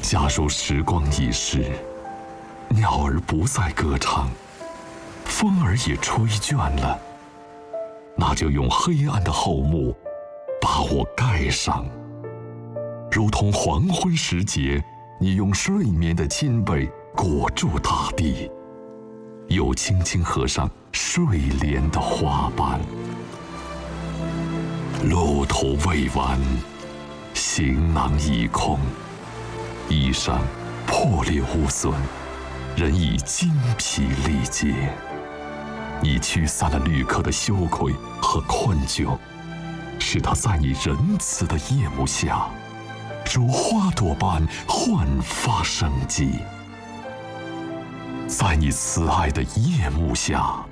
假如时光易逝，鸟儿不再歌唱，风儿也吹倦了，那就用黑暗的厚幕把我盖上，如同黄昏时节，你用睡眠的亲被裹住大地，又轻轻合上睡莲的花瓣。路途未完，行囊已空，衣裳破裂污损，人已精疲力竭。你驱散了旅客的羞愧和困窘，使他在你仁慈的夜幕下，如花朵般焕发生机。在你慈爱的夜幕下，